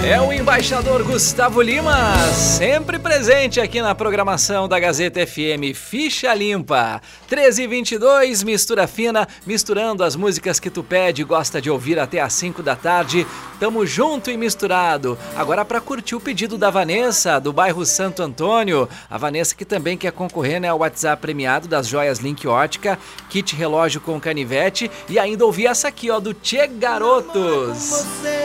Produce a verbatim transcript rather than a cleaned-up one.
É o embaixador Gustavo Lima, sempre presente aqui na programação da Gazeta F M. Ficha limpa, treze e vinte e dois, mistura fina, misturando as músicas que tu pede e gosta de ouvir até às cinco da tarde. Tamo junto e misturado. Agora para curtir o pedido da Vanessa, do bairro Santo Antônio. A Vanessa que também quer concorrer, né, ao WhatsApp premiado das joias Link Ótica, kit relógio com canivete e ainda ouvir essa aqui, ó, do Tchê Garotos.